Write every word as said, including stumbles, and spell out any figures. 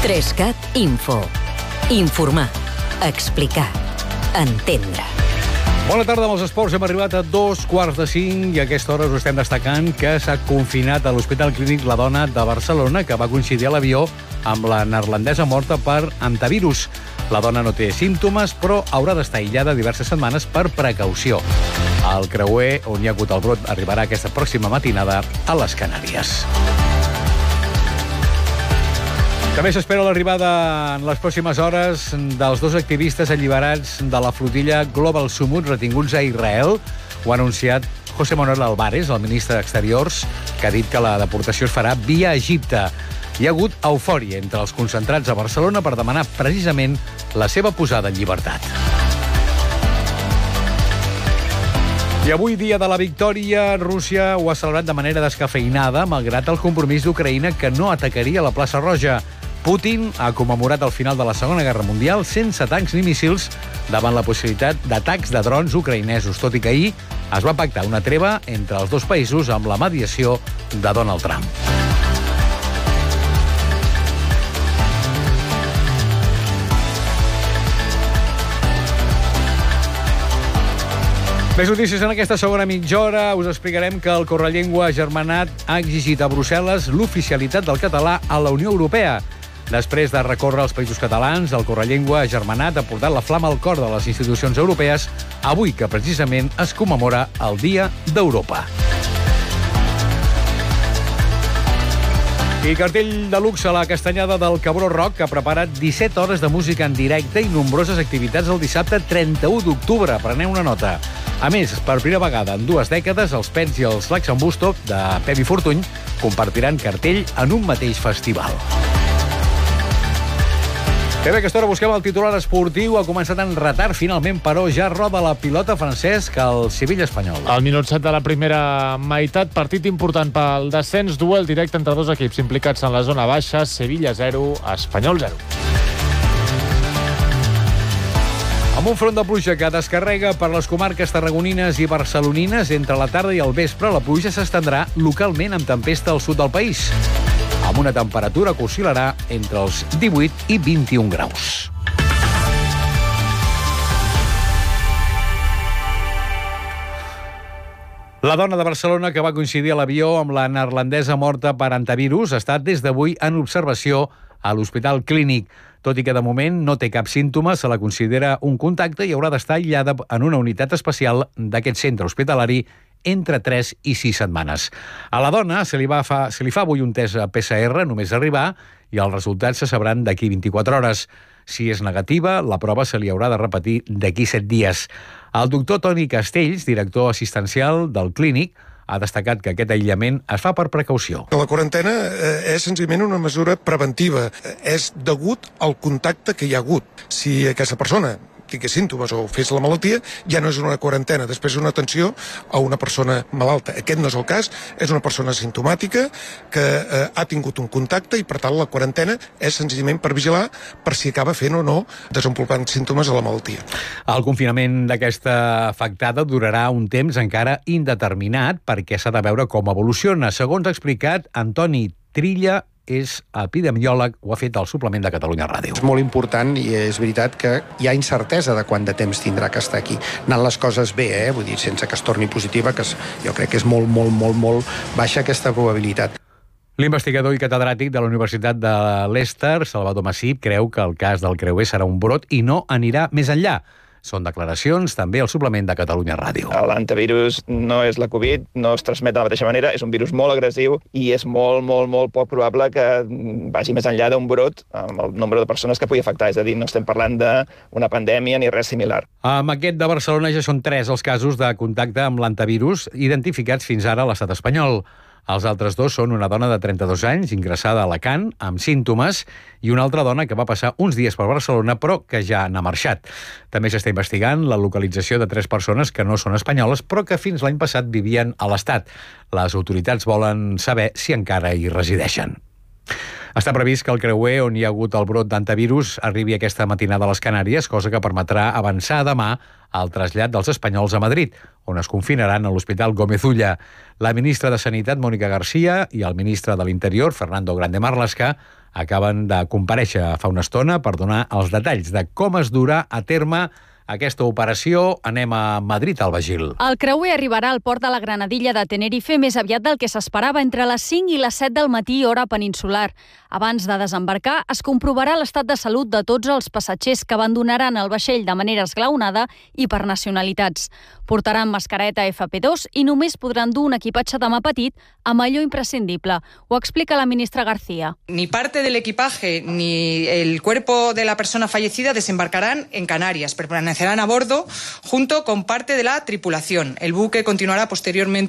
Trescat Info. Informar, explicar, entendre. Bona tarda amb els esports. Hem arribat a dos quarts de cinc i a aquesta hora us estem destacant que s'ha confinat a l'Hospital Clínic la dona de Barcelona que va coincidir a l'avió amb la neerlandesa morta per hantavirus. La dona no té símptomes, però haurà d'estar aïllada diverses setmanes per precaució. El creuer on hi ha hagut el brot arribarà aquesta pròxima matinada a les Canàries. També s'espera l'arribada en les pròximes hores dels dos activistes alliberats de la flotilla Global Sumut retinguts a Israel. Ho ha anunciat José Manuel Álvarez, el ministre d'Exteriors, que ha dit que la deportació es farà via Egipte. Hi ha hagut eufòria entre els concentrats a Barcelona per demanar precisament la seva posada en llibertat. I avui, dia de la victòria, Rússia ho ha celebrat de manera descafeïnada, malgrat el compromís d'Ucraïna que no atacaria la plaça Roja. Putin ha commemorat el final de la Segona Guerra Mundial sense tancs ni míssils davant la possibilitat d'atacs de drons ucraïnesos, tot i que ahir es va pactar una treva entre els dos països amb la mediació de Donald Trump. Més notícies en aquesta segona mitja hora. Us explicarem que el Correllengua Agermanat ha exigit a Brussel·les l'oficialitat del català a la Unió Europea. Després de recórrer els països catalans, el Correllengua Agermanat ha portat la flama al cor de les institucions europees avui que precisament es commemora el Dia d'Europa. I cartell de luxe a la Castanyada del Cabró Rock, que ha preparat disset hores de música en directe i nombroses activitats el dissabte trenta-u d'octubre. Preneu una nota. A més, per primera vegada en dues dècades, els Pets i els Laxambusto de Pep i Fortuny compartiran cartell en un mateix festival. Bé, bé, aquesta hora busquem el titular esportiu. Ha començat en retard, finalment, però ja roda la pilota Francesc al Sevilla espanyol. Al minut set de la primera meitat, partit important pel descens, duel directe entre dos equips implicats en la zona baixa, Sevilla zero, Espanyol zero. Amb un front de pluja que descarrega per les comarques tarragonines i barcelonines, entre la tarda i el vespre la pluja s'estendrà localment amb tempesta al sud del país, amb una temperatura que oscil·larà entre els divuit i vint-i-un graus. La dona de Barcelona que va coincidir a l'avió amb la neerlandesa morta per hantavirus està des d'avui en observació a l'Hospital Clínic. Tot i que de moment no té cap símptoma, se la considera un contacte i haurà d'estar aïllada en una unitat especial d'aquest centre hospitalari entre tres i sis setmanes. A la dona se li, va fa, se li fa avui un test P C R només arribar i els resultats se sabran d'aquí vint-i-quatre hores. Si és negativa, la prova se li haurà de repetir d'aquí set dies. El doctor Toni Castells, director assistencial del Clínic, ha destacat que aquest aïllament es fa per precaució. La quarantena és senzillament una mesura preventiva. És degut al contacte que hi ha hagut. Si aquesta persona tingués símptomes o fes la malaltia, ja no és una quarantena, després és una atenció a una persona malalta. Aquest no és el cas, és una persona asimptomàtica que eh, ha tingut un contacte i, per tant, la quarantena és senzillament per vigilar per si acaba fent o no desenvolupant símptomes de la malaltia. El confinament d'aquesta afectada durarà un temps encara indeterminat perquè s'ha de veure com evoluciona. Segons ha explicat Antoni Trilla, és epidemiòleg, ho ha fet al suplement de Catalunya Ràdio. És molt important i és veritat que hi ha incertesa de quant de temps tindrà que estar aquí. Anant les coses bé, eh? Vull dir, sense que es torni positiva, que jo crec que és molt, molt, molt, molt baixa aquesta probabilitat. L'investigador i catedràtic de la Universitat de Leicester, Salvador Massip, creu que el cas del creuer serà un brot i no anirà més enllà. Són declaracions també al suplement de Catalunya Ràdio. L'hantavirus no és la Covid, no es transmet de la mateixa manera, és un virus molt agressiu i és molt, molt, molt poc probable que vagi més enllà d'un brot amb el nombre de persones que pugui afectar. És a dir, no estem parlant d'una pandèmia ni res similar. Amb aquest de Barcelona ja són tres els casos de contacte amb l'hantavirus identificats fins ara a l'estat espanyol. Els altres dos són una dona de trenta-dos anys, ingressada a Alacant, amb símptomes, i una altra dona que va passar uns dies per Barcelona, però que ja n'ha marxat. També s'està investigant la localització de tres persones que no són espanyoles, però que fins l'any passat vivien a l'Estat. Les autoritats volen saber si encara hi resideixen. Està previst que el creuer on hi ha hagut el brot d'hantavirus arribi aquesta matinada a les Canàries, cosa que permetrà avançar demà el trasllat dels espanyols a Madrid, on es confinaran a l'Hospital Gómez Ulla. La ministra de Sanitat, Mónica García, i el ministre de l'Interior, Fernando Grande Marlaska, acaben de comparèixer fa una estona per donar els detalls de com es durà a terme aquesta operació. Anem a Madrid, al Bagil. El creuer arribarà al port de la Granadilla de Tenerife més aviat del que s'esperava, entre les cinc i les set del matí, hora peninsular. Abans de desembarcar, es comprovarà l'estat de salut de tots els passatgers que abandonaran el vaixell de manera esglaonada i per nacionalitats. Portaran mascareta efa pe dos i només podran dur un equipatge de mà petit amb allò imprescindible. Ho explica la ministra García. Ni parte del equipaje ni el cuerpo de la persona fallecida desembarcarán en Canarias. Permanecerán a bordo junto con parte de la tripulación. El buque continuará posteriormente